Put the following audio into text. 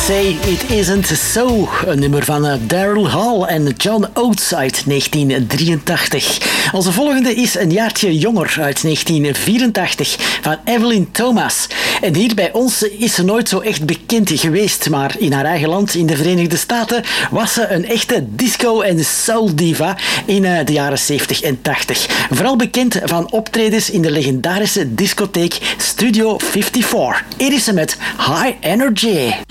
Say It Isn't So, een nummer van Daryl Hall en John Oates uit 1983. Onze volgende is een jaartje jonger, uit 1984, van Evelyn Thomas. En hier bij ons is ze nooit zo echt bekend geweest, maar in haar eigen land, in de Verenigde Staten, was ze een echte disco- en soul-diva in de jaren 70 en 80. Vooral bekend van optredens in de legendarische discotheek Studio 54. Hier is ze met High Energy.